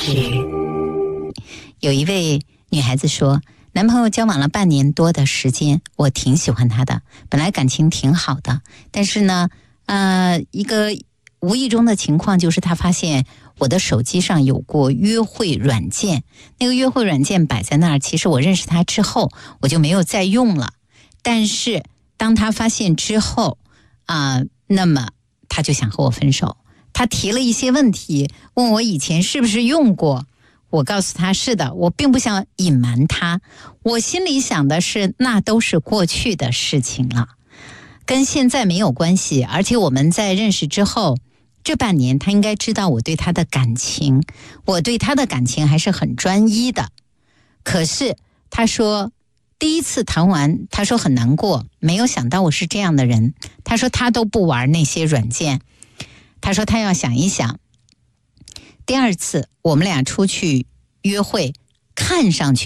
有一位女孩子说，男朋友交往了半年多的时间，我挺喜欢他的，本来感情挺好的，但是呢一个无意中的情况就是他发现我的手机上有过约会软件，那个约会软件摆在那儿，其实我认识他之后我就没有再用了，但是当他发现之后那么他就想和我分手，他提了一些问题，问我以前是不是用过，我告诉他是的，我并不想隐瞒他，我心里想的是那都是过去的事情了，跟现在没有关系，而且我们在认识之后这半年他应该知道我对他的感情，我对他的感情还是很专一的。可是他说第一次谈完，他说很难过，没有想到我是这样的人，他说他都不玩那些软件，他说他要想一想，第二次我们俩出去约会，看上去